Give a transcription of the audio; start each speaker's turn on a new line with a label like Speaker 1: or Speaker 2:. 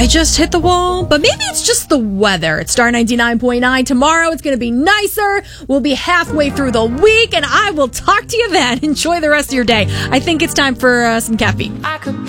Speaker 1: I just hit the wall, but maybe it's just the weather. It's Star 99.9. Tomorrow it's going to be nicer. We'll be halfway through the week, and I will talk to you then. Enjoy the rest of your day. I think it's time for some caffeine.